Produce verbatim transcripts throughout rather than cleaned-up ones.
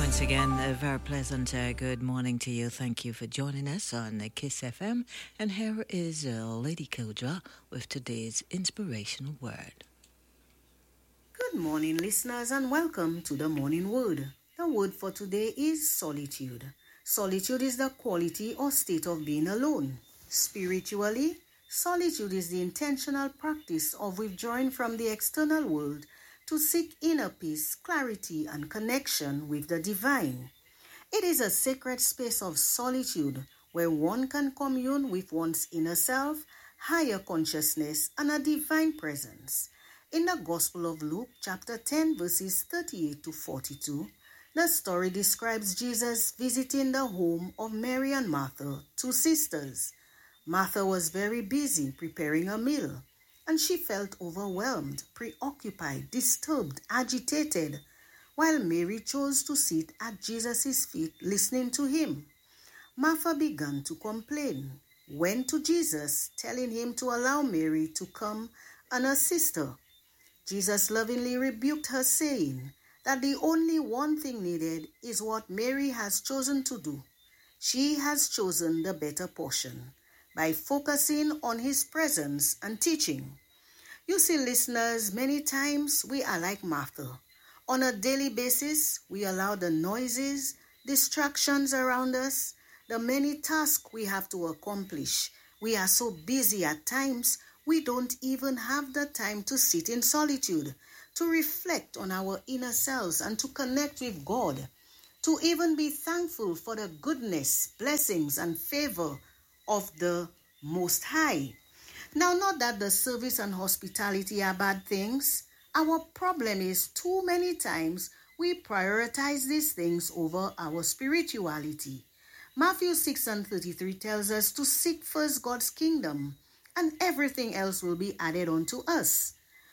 Once again, a very pleasant uh, good morning to you. Thank you for joining us on uh, Kiss F M. And here is uh, Lady Kildra with today's inspirational word. Good morning, listeners, and welcome to the Morning Word. The word for today is solitude. Solitude is the quality or state of being alone. Spiritually, solitude is the intentional practice of withdrawing from the external world to seek inner peace, clarity, and connection with the divine. It is a sacred space of solitude where one can commune with one's inner self, higher consciousness, and a divine presence. In the Gospel of Luke, chapter ten, verses thirty-eight to forty-two, the story describes Jesus visiting the home of Mary and Martha, two sisters. Martha was very busy preparing a meal, and she felt overwhelmed, preoccupied, disturbed, agitated, while Mary chose to sit at Jesus' feet listening to him. Martha began to complain, went to Jesus, telling him to allow Mary to come and assist her. Jesus lovingly rebuked her, saying that the only one thing needed is what Mary has chosen to do. She has chosen the better portion by focusing on his presence and teaching. You see, listeners, many times we are like Martha. On a daily basis, we allow the noises, distractions around us, the many tasks we have to accomplish. We are so busy at times, we don't even have the time to sit in solitude, to reflect on our inner selves and to connect with God, to even be thankful for the goodness, blessings, and favor of the Most High. Now, not that the service and hospitality are bad things. Our problem is too many times we prioritize these things over our spirituality. Matthew six and thirty-three tells us to seek first God's kingdom, and everything else will be added unto us.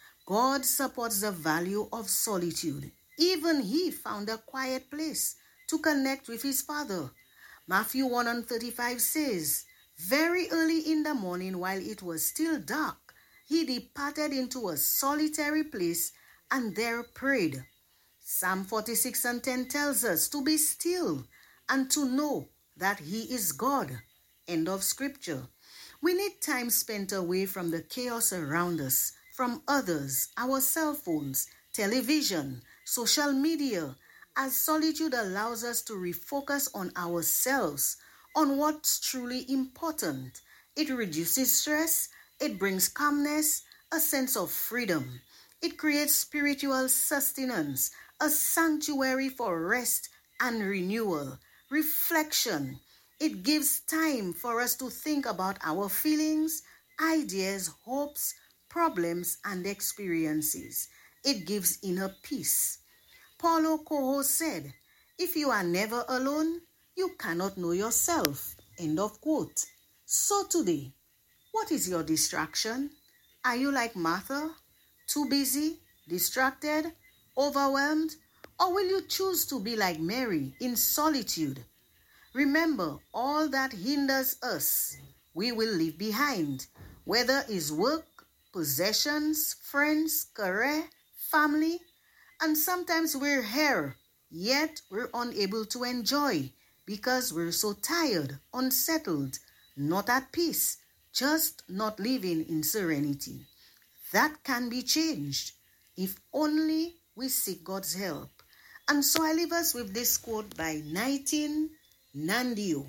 God supports the value of solitude. Even he found a quiet place to connect with his Father. Matthew one and thirty-five says, very early in the morning, while it was still dark, he departed into a solitary place and there prayed. Psalm forty-six and ten tells us to be still and to know that he is God. End of scripture. We need time spent away from the chaos around us, from others, our cell phones, television, social media, as solitude allows us to refocus on ourselves, on what's truly important. It reduces stress, it brings calmness, a sense of freedom. It creates spiritual sustenance, a sanctuary for rest and renewal, reflection. It gives time for us to think about our feelings, ideas, hopes, problems, and experiences. It gives inner peace. Paulo Coelho said, if you are never alone, you cannot know yourself. End of quote. So today, what is your distraction? Are you like Martha? Too busy, distracted, overwhelmed? Or will you choose to be like Mary in solitude? Remember, all that hinders us, we will leave behind, whether it's work, possessions, friends, career, family, and sometimes we're here, yet we're unable to enjoy because we're so tired, unsettled, not at peace, just not living in serenity. That can be changed if only we seek God's help. And so I leave us with this quote by Nitin Nandio.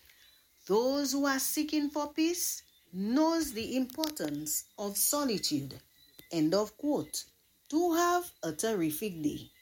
Those who are seeking for peace knows the importance of solitude. End of quote. Do have a terrific day.